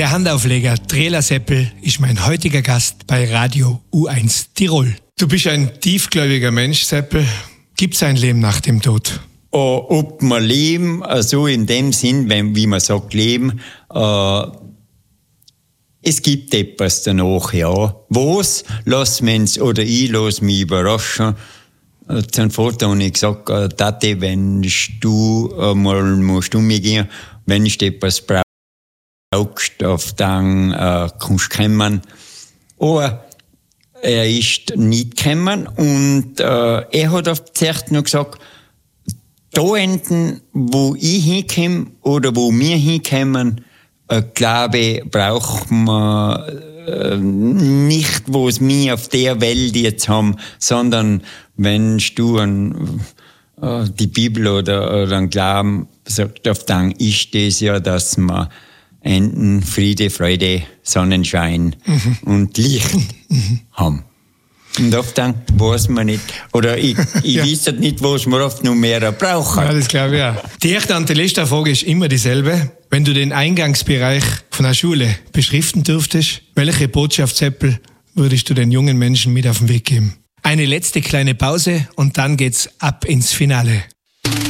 Der Handaufleger Trela Seppel ist mein heutiger Gast bei Radio U1 Tirol. Du bist ein tiefgläubiger Mensch, Seppel. Gibt's ein Leben nach dem Tod? Ob wir leben, also in dem Sinn, wie man sagt, leben, es gibt etwas danach, ja. Was, lass uns, oder ich lass mich überraschen. Zum Vater habe ich gesagt, Tate, wenn du mal musst umgehen, wenn du etwas brauchst, auf dann kannst du kommen. Aber er ist nicht gekommen und er hat auf zuerst noch gesagt, da enden, wo ich hinkomme oder wo wir hinkommen, glaube ich, braucht man nicht, was wir auf der Welt jetzt haben, sondern wenn du die Bibel oder einen Glauben sagt, auf dann ist das ja, dass wir enden Friede, Freude, Sonnenschein und Licht haben. Und oft dann weiß man nicht, oder ich weiß nicht, was wir oft noch mehr brauchen. Ja, das glaube ich ja. Die echte Antelista-Frage ist immer dieselbe. Wenn du den Eingangsbereich von der Schule beschriften dürftest, welche Botschaft, Seppel, würdest du den jungen Menschen mit auf den Weg geben? Eine letzte kleine Pause und dann geht's ab ins Finale.